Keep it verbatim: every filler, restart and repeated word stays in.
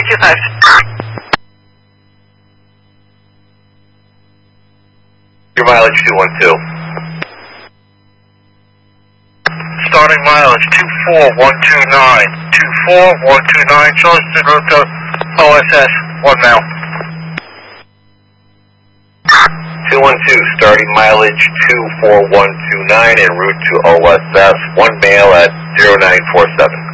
two five. Your mileage two one two. Starting mileage two four one two nine. two four one two nine, Charleston Road to O S S, one mile. two one two, starting mileage two four one two nine en route to O S S, one male at zero nine four seven.